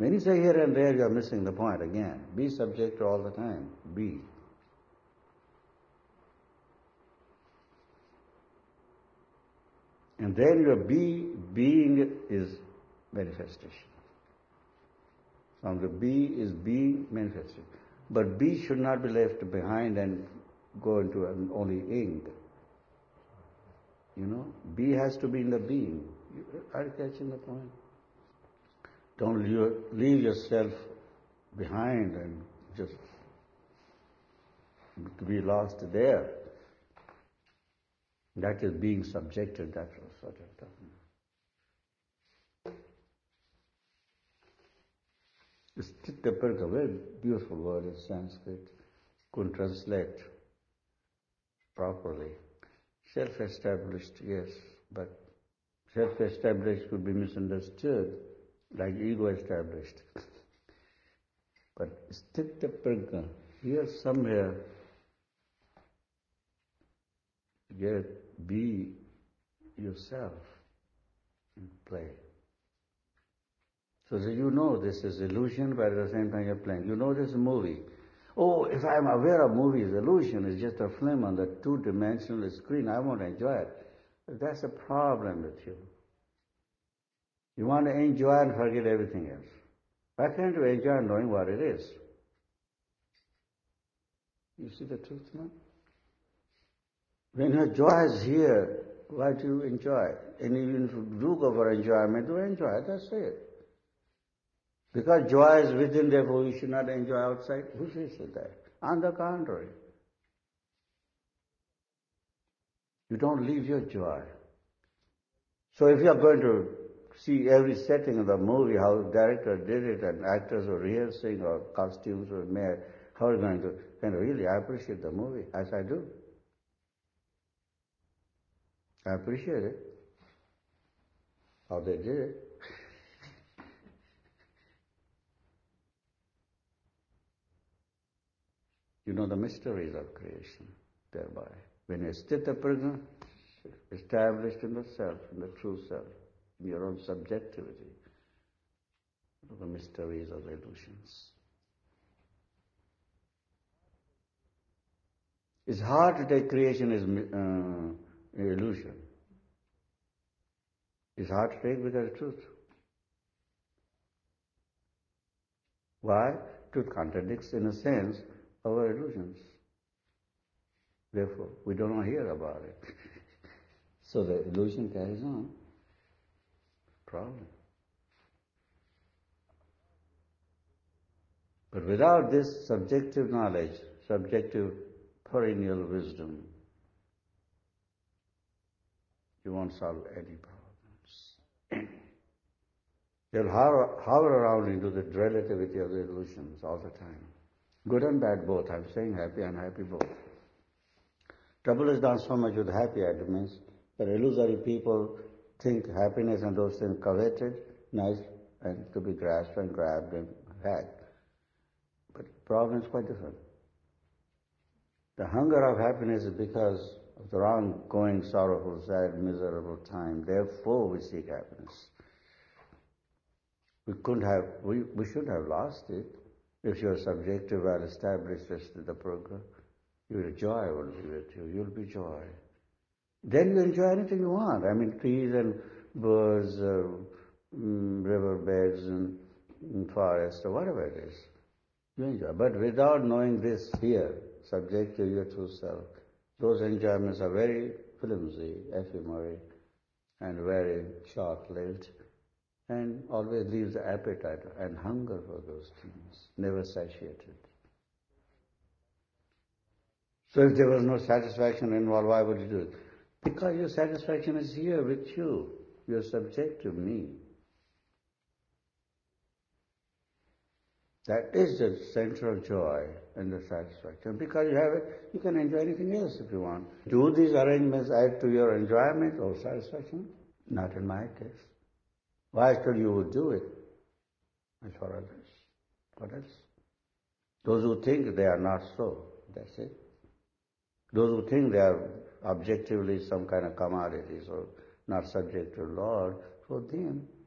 When you say here and there, you are missing the point again. Be subjective all the time. Be. And then your being is manifestation. From the be is being manifested. But be should not be left behind and go into only ing. Be has to be in the being. Are you catching the point? Don't leave yourself behind and just to be lost there. That is being subjected, that's what I'm talking about. Sthittaparga, very beautiful word in Sanskrit, couldn't translate properly. Self-established, yes, but self-established could be misunderstood, like ego-established. But Sthittaparga, here somewhere, be yourself in play. So that this is illusion, but at the same time you're playing. This is a movie. Oh, if I'm aware of movie is illusion, it's just a film on the two-dimensional screen, I won't enjoy it. But that's a problem with you. You want to enjoy and forget everything else. Why can't you enjoy knowing what it is? You see the truth now? When your joy is here, why do you enjoy? And even if you do go for enjoyment, do enjoy, that's it. Because joy is within, therefore we should not enjoy outside. Who says that? On the contrary. You don't leave your joy. So if you are going to see every setting of the movie, how the director did it, and actors were rehearsing, or costumes were made, how are you going to, and really I appreciate the movie, as I do. I appreciate it, how they did it. You know the mysteries of creation thereby. When you Sthittaparga, established in the self, in the true self, in your own subjectivity, the mysteries of the illusions. It's hard to take creation as illusion. It's hard to take because it's truth. Why? Truth contradicts, in a sense, our illusions. Therefore, we don't want to hear about it. So the illusion carries on. Problem. But without this subjective knowledge, subjective perennial wisdom, you won't solve any problems. You'll hover around into the relativity of the illusions all the time. Good and bad both. I'm saying happy and unhappy both. Trouble is not so much with happy elements, but illusory people think happiness and those things coveted, nice, and to be grasped and grabbed and had. But the problem is quite different. The hunger of happiness is because of the ongoing sorrowful, sad, miserable time. Therefore we seek happiness. We should have lost it. If you're subjective, well-established, the program, your joy will be with you. You'll be joy. Then you enjoy anything you want. I mean, trees and birds, river beds and forest, or whatever it is. You enjoy. But without knowing this here, subjective, your true self, those enjoyments are very flimsy, ephemeral, and very short-lived, and always leaves the appetite and hunger for those things, never satiated. So if there was no satisfaction involved, why would you do it? Because your satisfaction is here with you, your subjective me. That is the central joy and the satisfaction. Because you have it, you can enjoy anything else if you want. Do these arrangements add to your enjoyment or satisfaction? Not in my case. Why should you would do it? As for others. What else? Those who think they are not so, that's it. Those who think they are objectively some kind of commodities or not subject to Lord, for them